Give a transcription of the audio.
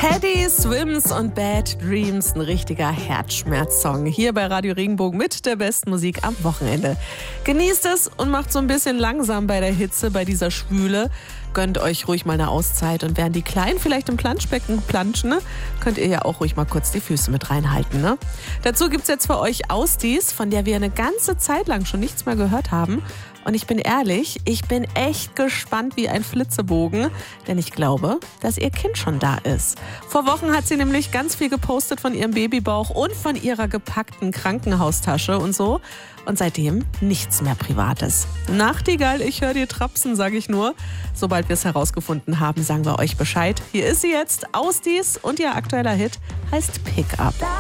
Teddy Swims und Bad Dreams, ein richtiger Herzschmerzsong. Hier bei Radio Regenbogen mit der besten Musik am Wochenende. Genießt es und macht so ein bisschen langsam bei der Hitze, bei dieser Schwüle. Gönnt euch ruhig mal eine Auszeit. Und während die Kleinen vielleicht im Planschbecken planschen, ne, könnt ihr ja auch ruhig mal kurz die Füße mit reinhalten. Ne? Dazu gibt's jetzt für euch Ausdies, von der wir eine ganze Zeit lang schon nichts mehr gehört haben. Und ich bin ehrlich, ich bin echt gespannt wie ein Flitzebogen, denn ich glaube, dass ihr Kind schon da ist. Vor Wochen hat sie nämlich ganz viel gepostet von ihrem Babybauch und von ihrer gepackten Krankenhaustasche und so. Und seitdem nichts mehr Privates. Nachtigall, ich höre dir trapsen, sage ich nur. Sobald wir es herausgefunden haben, sagen wir euch Bescheid. Hier ist sie jetzt, Ausdies, und ihr aktueller Hit heißt Pick Up.